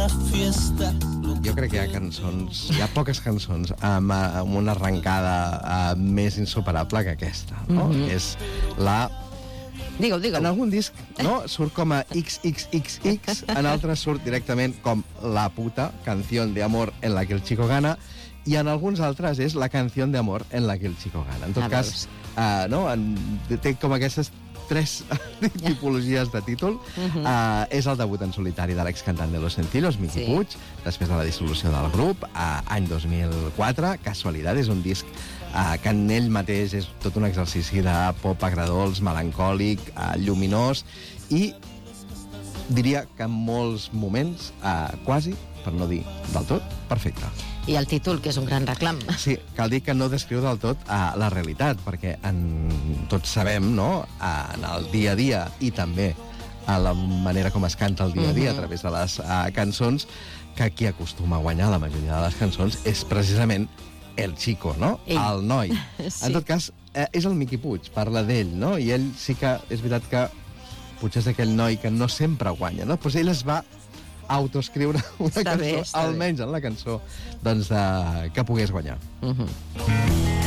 Jo crec que hi ha cançons, hi ha poques cançons amb una arrencada més insuperable que aquesta, no? És la... Digue-ho. En algun disc, no?, surt com a XXXX, en altres surt directament com la puta, canción de amor en la que el chico gana, i en alguns altres és la canción de amor en la que el chico gana. En tot cas, no, té com aquestes tres tipologies de títol. És el debut en solitari de l'excantant de Los Sencillos, Miqui Puig, després de la dissolució del grup, any 2004. Casualitat, és un disc que en ell mateix és tot un exercici de pop agradols, melancòlic, lluminós, i diria que en molts moments, quasi, per no dir del tot, perfecte. I el títol, que és un gran reclam. Sí, cal dir que no descriu del tot la realitat, perquè tots sabem, no?, en el dia a dia i també a la manera com es canta el dia a dia a través de les cançons, que qui acostuma a guanyar la majoria de les cançons és precisament el chico, no?, el noi. En tot cas, és el Miqui Puig, parla d'ell, no?, i ell sí que és veritat que potser és aquell noi que no sempre guanya, no?, doncs ell es va autoescriure una cançó, almenys en la cançó, doncs, que pogués guanyar.